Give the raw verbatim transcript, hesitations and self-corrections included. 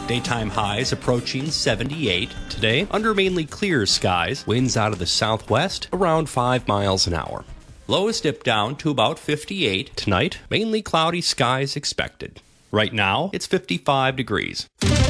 Daytime highs approaching seventy-eight. Today, under mainly clear skies, winds out of the southwest around five miles an hour. Lows dip down to about fifty-eight. Tonight, mainly cloudy skies expected. Right now, it's fifty-five degrees.